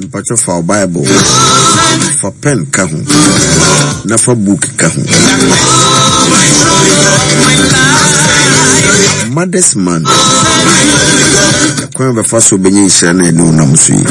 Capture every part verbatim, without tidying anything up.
mpacho for Bible for pen kahu na for book kahu Mothers man kwa befa so benye nhira na enu na musu yi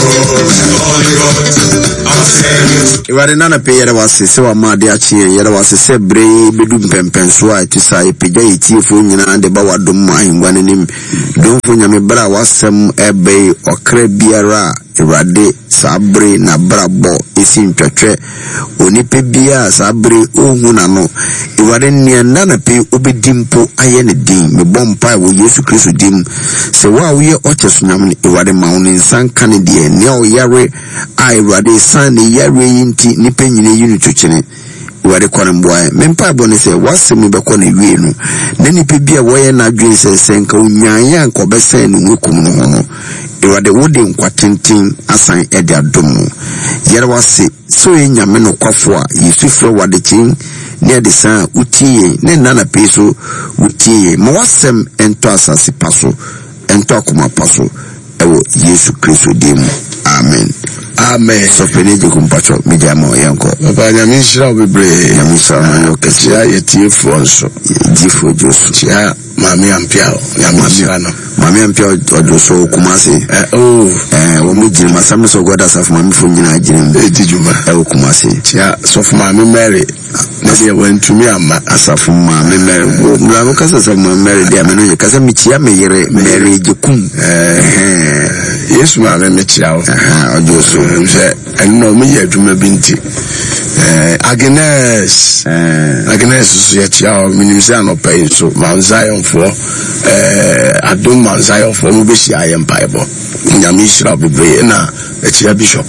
iware nana pe yere wase se wa ma de achi yere wase se bre bedu mpempenso a tisa epija etifo nyina de ba wadom ahengwa nenim domfo nyame bra wasem ebe okra biara Irade sabre na brabo esi ntwetwe onipe bia sabre ohu na no iwade nianda na pe obedimpo aye ne din me bompa wo Yesu Kristo dim se wa wo ye ochesonyam ne iwade maune nsan kan de ne o yare a irade san ne yare yinti ni penyine yinu twechene iwade kwana mboa mempa bone se wasemi be kwana wie no na nipe bia wo ye na dwen se senka onwanya nko besen no nkum no ho no Iwade wode nkwatintin asan ede adom yere wase so enyame no kwafo a Yesufre wade chin ne de san utie ne nana peso utie ma wasem ento asase paso ento akoma paso ewo Yesu Kristo dim amen amen so peneje kumpacho media mo yanko baba nyame shira obebre nyame shira no kesia yetie fonso jifo josu chia mami ampiao nyame shira no mami ampia odoso kumase eh oh eh wo mu jiri masam so goda saf mami fo nyina jiri e dijuma e kumase tia so fo mami Mary na de wantumi amma asafo mami Mary wo mra kasa saf mami Mary de ameno kasa mi tia me yere Mary jekum eh Yesu mami me tia o aha odoso se enno mi ye adwuma binti eh Agnes eh Agnes so ye tia o minimse anopai so Mount Zion fo eh adom Mount Zion for no be share empire nyame shira bebre na echia bishop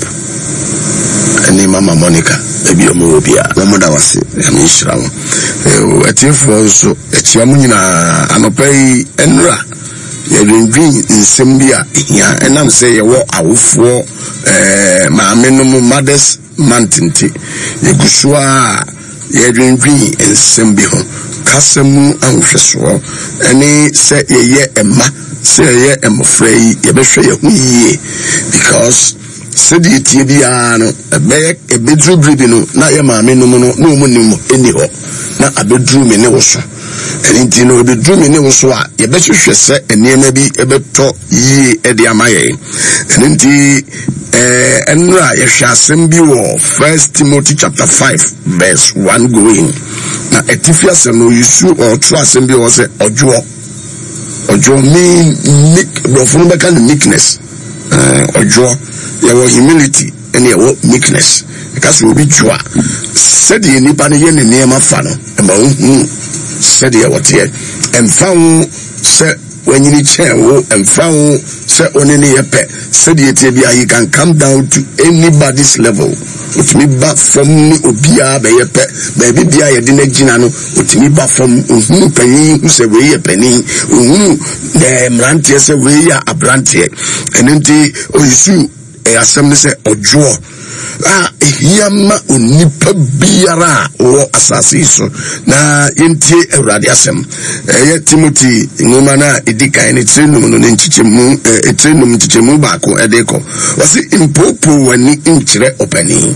eni mama Monica ebi omo obia omo da wase nyame shira wo eh etifo so echia mu nyina anopai enra ye dwendwin nsem bia ya enam se ye wo awofo eh ma amenum mothers mantinti ye gusua ye dwendwin nsem bi ho kasemu anhweso eni se ye ye ema se ye emfrey ye behwe ye hu yie because se di tie bia no ebe ebedru bribi no na ye ma amenum no no mu nim eni ho na abedru me ne wo so eni ti no ebedru me ne wo so a ye behwehwe se eniema bi ebeto yie e de amaye eni ti eh enra ye hwe asem bi wo First Timothy chapter five verse one going na etifia se no Yesu or true asem bi wo se ojo ojo mean meek brofo no be kan meekness eh ojo ye wo humility and ye wo meekness because we be joa said ye nipa ne ye ne niema fa no e ma hu said ye what ye emfa hu se wanyini chen wo emfa hu se onene ye pe said ye tie bia he can come down to anybody's level utimi ba from ni obia be ye pe ba bi bia ye de na gina no utimi ba from ohunu panyin hu se we ye panin ohunu de mrantie se we ya abrantie enenti oyisu e asem se ojo ah ehiyama onipa biara wo asase so na yentie Awurade asem eh Timothy ngoma na edikan ne trenum no nchichemu eh trenum nchichemu baako edeko wasi impopo wani nkyere opani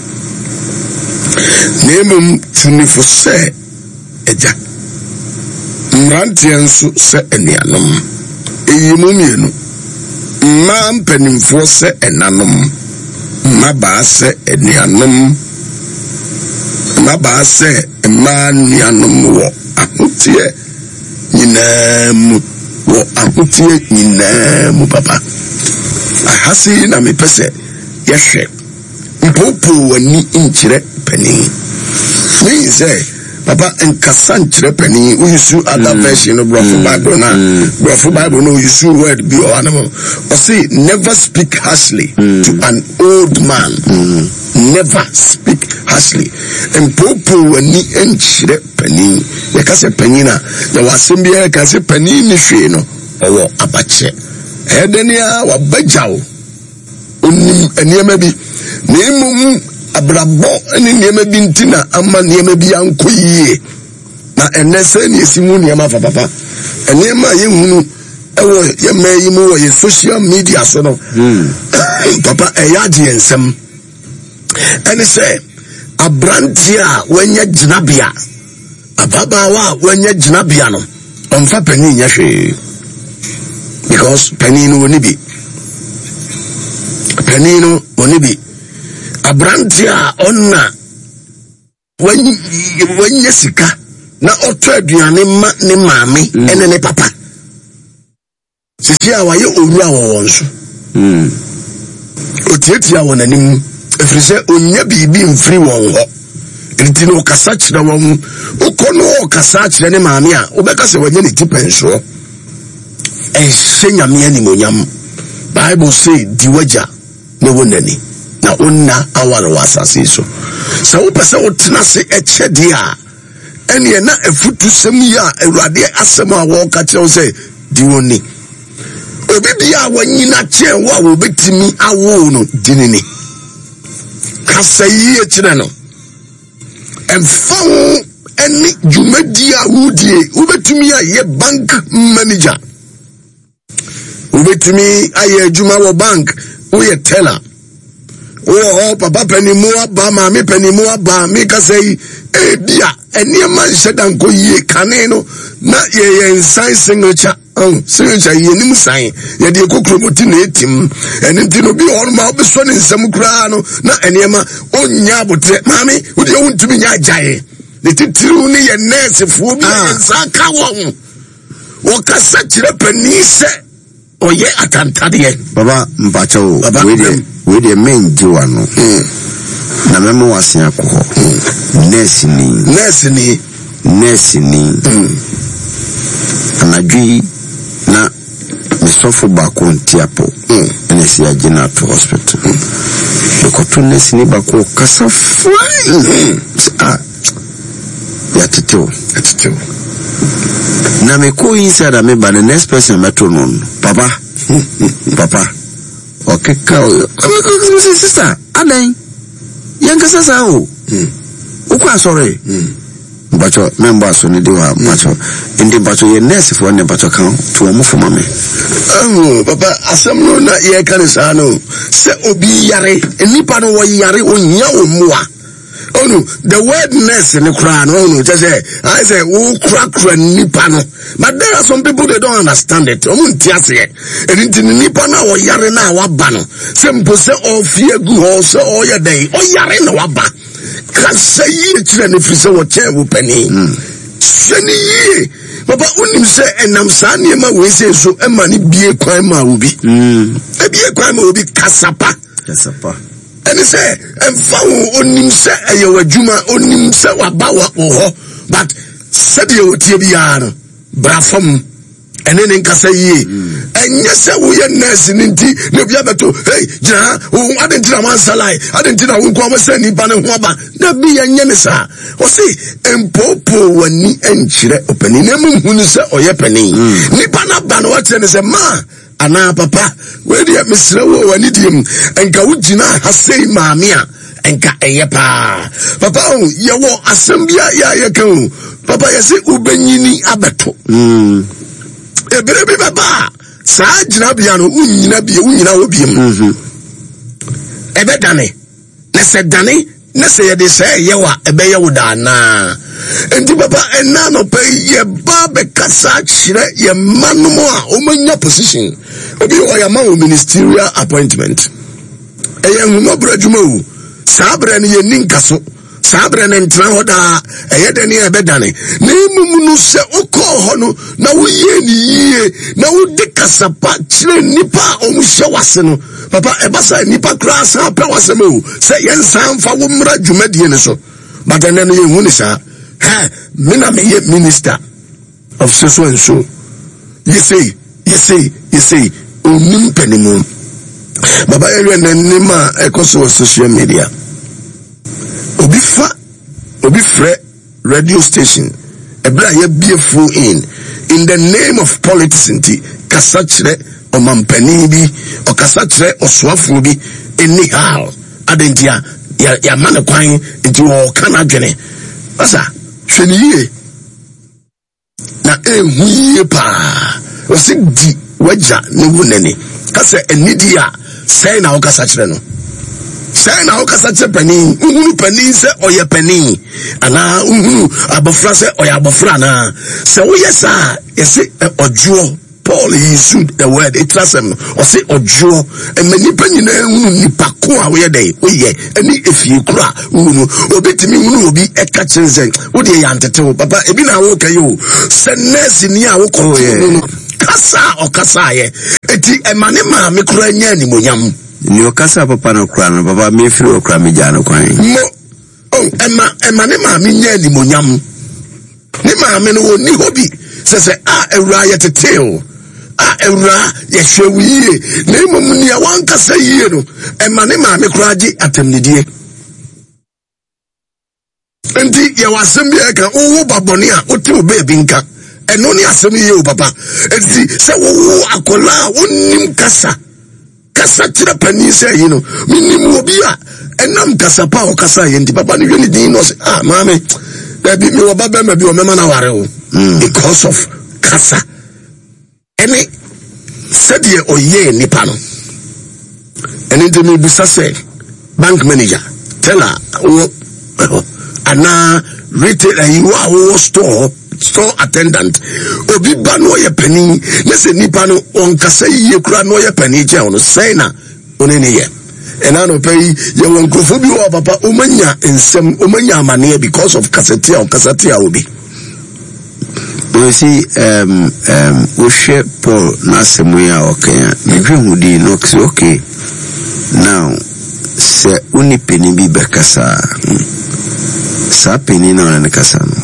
nemum tunifo se eja mrantie nso se enianom eyimu mienu ma mpanimfo se enanom maba se enianom maba se ma nianom wo ahotie nyinam wo ahotie nyinam papa ahasi na me pese yehwe mpopo wani nkyere pani ni say papa enkasa nkyere pani uyisu other version of Bible na Bible Bible no uyisu word bi o anamo o say never speak harshly to an old man never speak harshly mpopo wani nkyere pani ye kase pani na ya wasem bia kase pani ni hwe no owo abache edenia wabagyawo onim eniema bi na emum abrabo eni niema bi ntina ama niema bi ankoyie na enese ni esimu niema fa papa eniema ye hunu ewo ye mayi mu wo ye social media so no Papa eyadi ensem ene say abrantia wanya jinabia ababawa wanya jinabia no onfa pani nya hwe because pani no woni bi pani no woni bi abrantia onna wanya sika na oto aduane ma ne maame ene ne papa sisi awaye owura wo wonso mm otietia wonanim efrise onya bibi mfiri won ho enti no kasa kire won ukono kasa kire ne maame a obeka se wanya ne tipenso ehye nyame animonyam Bible say diwaja ne wonani na onna awara wasase so sa wo pese wo tena se eche dia ene na efutu sem ya awurade asem a wo ka kire say diwoni obi bia wanyina kye wo a wo betimi awo no dinini kasa yi ekire no emfa eni jumadi a wudie wo betimi aye bank manager wo betimi aye juma wo bank wo ye teller oh papa penimu aba ma me penimu aba me kasa yi e bia eni ma shedan ko yi kane no na ye ye nsan signature oh signature ye nim san ye de kokromoti na etim eni ntino bi on ma obeso ne nsam kura no na eni ma onya abotre mami wo de wontumi nya ajaye ne titiru ne ye nurse fu bi nsan ka wo wo kasa kire pani se oye atantade baba mpacho we de we de men jiwa no na memo wase akọ nurse ni nurse ni nurse ni anadwi na misofo bako ntiapo ene si agina to hospital ko nurse ni bako kasa fine ah ya tito tito na me ko inside me ba the next person metro non papa papa okay ka sister adan yanka sasa o ukwa sorry bacho member so ni dewa bacho indi bacho ye nurse for ne bacho kan to mo for mame oh papa asem no na ye kan sa no se obi yare enipa no wo yare onya omua. Oh no, the word nurse in the crown, oh no, just say, I say, oh, crack nipano. But there are some people that don't understand it. Oh, and in the nipana or yarena wabano. Simple say, oh, fear good, also, oh, your day, oh, yarena waba. Can say, children, if you say what chair will penny. Seni ye. Papa, unim say, and I'm saying, my way say, so a money be a crime, will be. A be a crime will be Kasapa. Kasapa. And he say, and found onim say a juma onim say wabawa oh, but said you tibiano, brafum, and then in Kasa ye. And yes, we are nursing in tea, no biabato, hey, Jana, who I didn't tell my salai, I didn't tell who come send in Panawaba, not be a Yanisa, or say, and Popo when ni and chile opening, and say, or yappening. Nipana Banwat and say, ma. Ana papa we dey misra wo wani dim enka wugina hasei maamia enka eyepa papa o ye wo asembia ya ye kan papa ye se ubenyini abeto mm ebere bi baba sa gina bia no unyina bia unyina wo biem mhm ebe dane na se dane na se ye de se ye wa ebe ye wo da na enti papa ena no pe ye ba be kasa kire ye manumo a o manya position obi o ya ma o ministerial appointment e ye hu no bradwuma o sabre ne ye ninkaso sabre ne ntra hoda e ye de ne e be dane na imumu no se okọ ho no na wo ye ni yie na wo de kasa pa kire nipa o mu hye wase no papa e ba sa nipa kra sa pa wase mo se ye nsan fa wo mra dwumadie ne so but then ye hu ni sa ha mina me ye minister of so and so you say you say you say onim penimu baba ere na nima ekoso social media obi fa obi fre radio station ebra ye bieful in in the name of politics inti kasa kire o mampani bi o kasa kire osoafo bi anyhow adentia ya ya man kwan nti wo kana dwene asa hwene yie na ehu yie pa o se di waja ne wunani kasa enidi a say na okasa kire no say na okasa kire pani uhunu pani se oye pani ana uhunu abofra se oye abofra na se wo yesa ese ojuo Paul used the word it trasem or say ojuo e many penny na hunu nipa ko a wo ye dey oye ani efie kura hunu obetimi hunu obi e ka chenzen wo de yantete papa ebi na wo kayo se nurse ni a wo ko kasa o kasa ye eti e mane ma me kura nya ni monyam ni o kasa papa no kura no papa me firi o kura me ja no kwan mo oh e ma e mane ma me nya ni monyam ni ma me no ni hobi se se a ewra ye teteo a ewra ye hwewie na imom ni a wan kasa yie no e mane ma me kura gi atemnidie enti ye wasem ye ka wo baboni a o ti obe bi nka eno ni asem ye o papa enti se wo akola wonim kasa kasa tira pani se yi no minim obi a enam kasa pa o kasa ye enti papa ni hwe ni din no se ah mama da bi mi wo baba ma bi o mema na ware o because of kasa ene said ye oye nipa no ene de mi bisa se bank manager tell her wo ana retail you are store store attendant obi ba no ye pani na se nipa no on kasa ye kura no ye pani che ono say na one ne ye ena no pay ye won krofo bi wo papa o manya ensem o manya amane because of kasetia o kasetia obi. You see, um, um, we share Paul Nasemuya, okay, you do not okay. Now, say, only penny be bekasa, sa penny no and casano.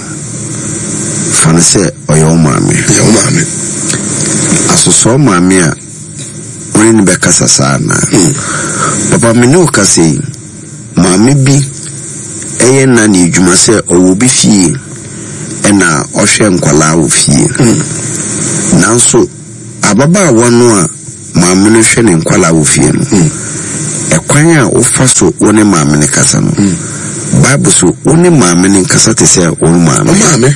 Fana say, or your mammy, your mammy. As so saw mammy, rain bekasa sana. Papa Minoka say, mammy be, a nanny, you must say, or will be fee. Ena ohwe nkwala ofie nanso ababa wonu a maame no hwe ne nkwala ofie no ekwan a ofa so woni maame ne kasa no bible so woni maame ne kasa te se woni maame maame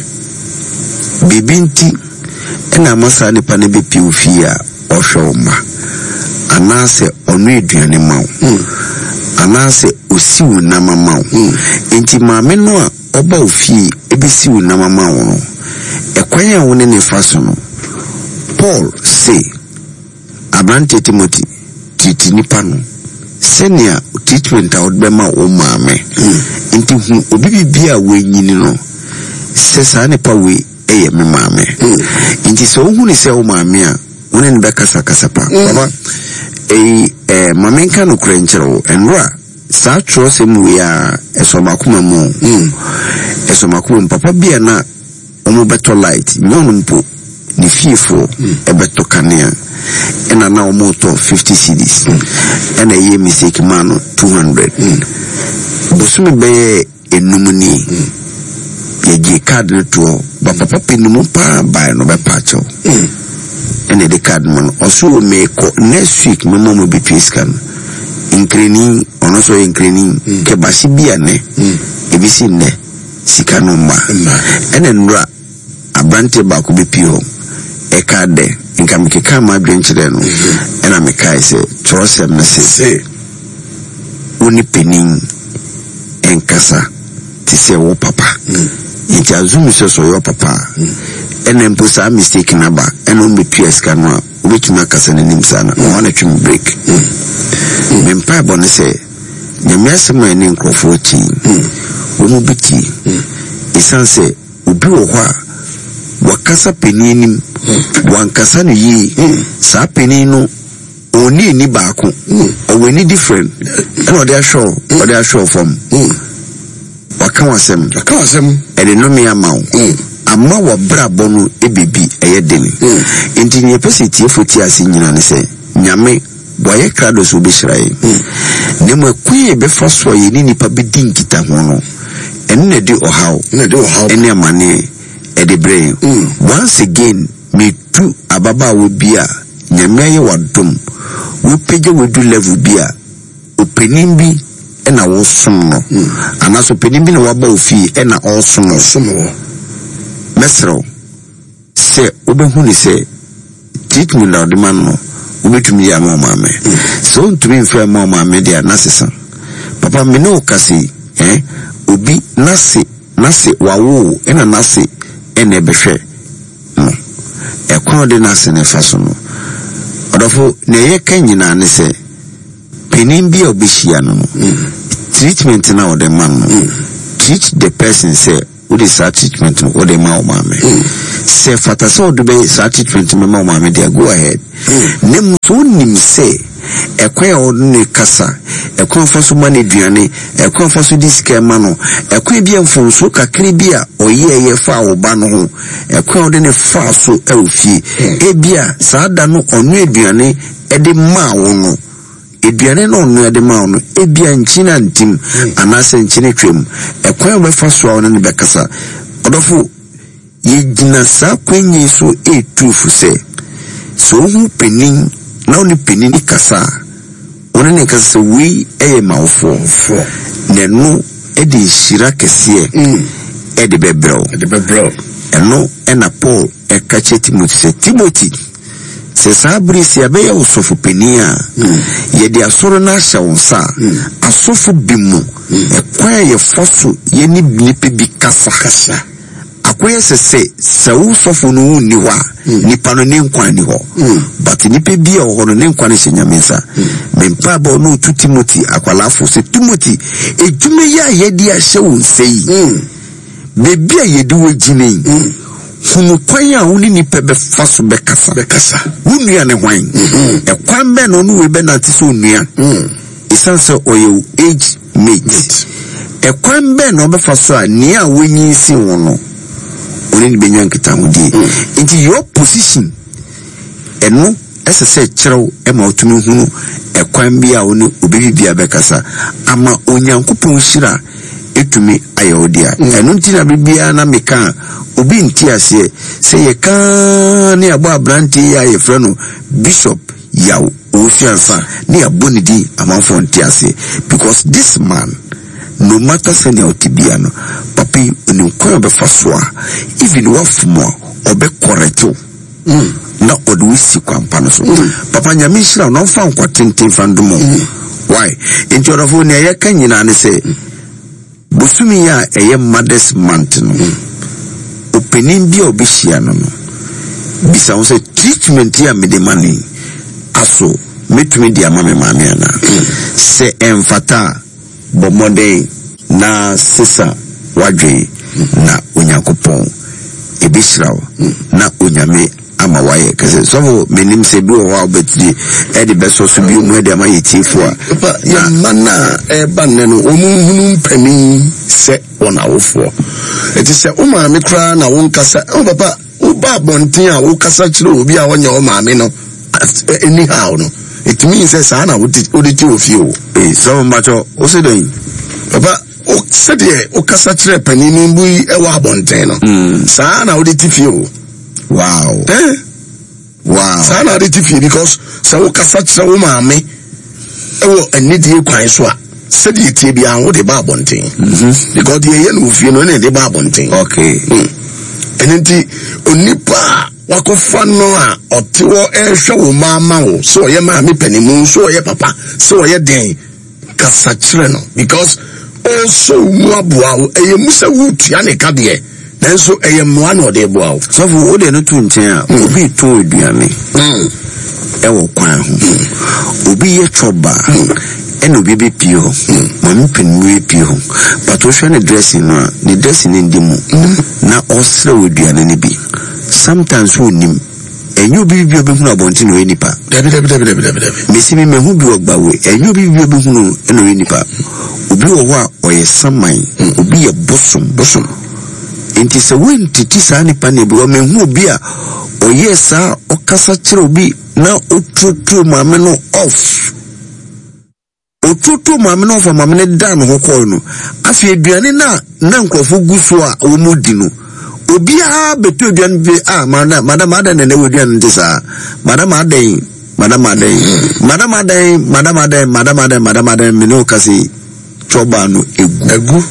bibinti ena masa ne pa ne bepi ofie a ohwe oma anase onu eduane mawo anase osiwu na mamawo enti maame no a oba ofie ebisi na mama wo ekwanya wo ne faso no Paul say Abrante Timothy titi nipa no senior treatment out bema o maame enti hu obi bibia wo nyini no se sa ne pa we eye me maame enti so hu ni se o maame a wo ne be kasa kasa pa baba eh eh mamenka no krenchero enra sa tro se mu ya esomakuma mu esomakuma papa bia na omo beto light nyono mpo ni fiefo e beto kanea ena na omo to fifty cedis ena ye mistake mano two hundred bosumi be enumuni ye je card to papa papa numu pa buy no be pacho ena de card man oso me ko next week mo mo be twiskan increasing ono so increasing ke basi bia ne ebisi ne sika no ma ene nra Abrante ba ko be pio e ka de nka me keka ma dwenkyere no ena me kai se trose me se oni penin enkasa ti se wo papa nti azumi so so yo papa ene mpo sa mistake na ba ene me pia sika no obetuma kasa ne nim sana no wana twim break me mpa bo ne se nyamese ma ne nkrofo ti wo mu biti isanse obi wo kwa wakasa penini wankasa no yi sa penino oni ni baako o ni different and they are sure or they are sure from waka wasem waka wasem e de no me amawo amma wa brabo no ebebi eye deni enti ne pese tie foti ase nyina ne se nyame boye krado so bishrai ne mo kuye be faso ye ni nipa be dinkita ho no ene na di ohaw na di ohaw ene amane e de brain once again me tu ababa wo bia nyame aye wadom wo pege wo du level bia openin bi ena wo som no anaso penin bi na waba ofi ena all som no som wo mesro se obehu ni se treatment na de man no ubetumi ya mama me so ntumi mfa mama me dia nasesa papa me no kasi eh obi nase nase wawo ena nase ene behwe no e kwa de nase ne faso no odofo ne ye kanyina ne se penin bi obehia no treatment na o de man no treat the person say what is that treatment what the ma o ma me say fata so do be that treatment me ma o ma me dey go ahead nem so nim say ekwa o ne kasa ekwa faso ma ne duane ekwa faso diska ma no ekwa bi enfonso kakre bi a oye ye fa wo ba no ho ekwa o de ne fa so e ofie e bia saa da no onu eduane e de ma wo no eduane no onu e de ma wo no e bia nchina ntim anase nchine twem ekwa o fa so a ne be kasa odofo ye gina sa kwenye so e tufu se so hu penin na oni penin kasa oni ne kasa wi eye maofo ne no e de shira kese e de bebro e de bebro eno ena Paul e kache Timothy se Timothy se sabri se abeya osofu penia ye de asoro na hya wonsa asofu bimu e kwa ye foso ye ni nipe bi kasa kasa akoye se se se usofo no ni wa nipa no ne nkwan ni ho but nipa bi a ho no ne nkwan se nyamensa mempa ba no tu Timothy akwalafo se Timothy ejume ya ye di a hye wonsei bebi a ye di wogine hunu kwan a woni nipa be faso be kasa be kasa wonua ne hwan e kwan be no no we be na ti so onua isanse oye age mate e kwan be no be faso a ni a wonyi si wono oni ni benyan kitamudi into your position eno ese se kyerɛw e ma otumi hunu e kwan bia oni obi bia be kasa ama onyankopɔn hira etumi ayodia eno ntina bibia na meka obi nti ase se ye ka ne abo abranti ya ye frɛ no Bishop Yaw Ofiansa ne abonidi amanfo nti ase because this man no matter senior tibiano papi unu kwa be fasoa even wafmo obe correcto mm. na odwisi kwa mpano so mm. papa nyamishira no fa nkwa tenten fandumo mm. why into the phone ya kanyina ne se mm. busumi ya eye mothers month no mm. opening bi obihia no no bisa won se treatment ya me de money aso metumi dia mame mame ana mm. se emfata bomode na sisa wadwe mm. na onyankopon ebishraw mm. na onyame ama waye kase so menim se bi o wa obetri e de beso so bi mu e de ma yetifo a papa ya mana e banne no omunhunu mpani se wona wofo eti se o maame kra na won kasa o papa o ba bonten a wo kasa kire obi a wonya o maame no anyhow no it means say na wo de ti ofie o eh so macho o se den papa o se de o kasa kire pani ni bu e wa bonten no mm. sa na wo de ti fie o wow eh wow sa na de ti fie because se wo kasa kire wo maame e wo anidie kwan so a se de tie bia wo de ba bonten mhm because de ye no fie no ne de ba bonten okay mm. Enti onipa wakofa no a otewo ehwe wo mama wo so ye ma me panimu so ye papa so ye den kasa kire no because also mu aboa wo eye musa wutua ne ka de nanso eye moa no de boa wo so for wo de no tu nten a obi to eduane mm e wo kwan ho obi ye choba eno obi be pio mami penu pio but wo hwe ne dressing no the dressing ndimu na osre eduane ne bi sometimes who nim enyo bi bi obehunu abonti no enipa dabi dabi dabi dabi dabi mesi mi mehu bi ogbawe enyo bi bi obehunu eno enipa obi wo wa oye saman obi ye bosom bosom enti se wenti ti sa nipa ne bi o mehu obi a oye sa okasa kire obi na otutu maame no off otutu maame no off maame ne dan ho ko no afi eduane na na nkrofo guso a wo mudi no obi a beto eduane bi ah madam madam adan na we eduane ntisa madam adan madam adan madam adan madam adan madam adan madam adan me no kasi choba no egu egu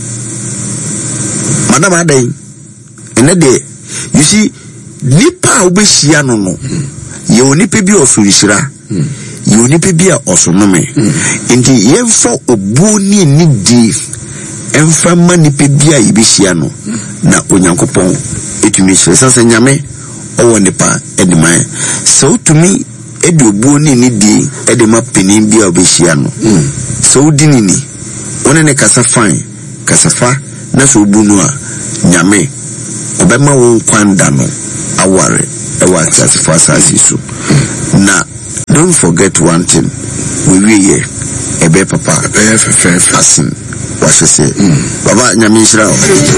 madam adan ene de you see nipa obehia no no ye onipa bi osurishira ye onipa bi a osonome enti yemfa obuo ni nidi emfa ma nipa bi a yibihia no na onyankopon etumi hye sase nyame owo nipa ediman so tumi edi obuo ni nidi edema penin bi a obehia no so dini ni one ne kasa fine kasa fa na so bunu a nyame obema won kwanda no aware ewa asifo asasi so na don't forget one thing we we here ebe papa ebe fefe fasin wa se baba nyame nshira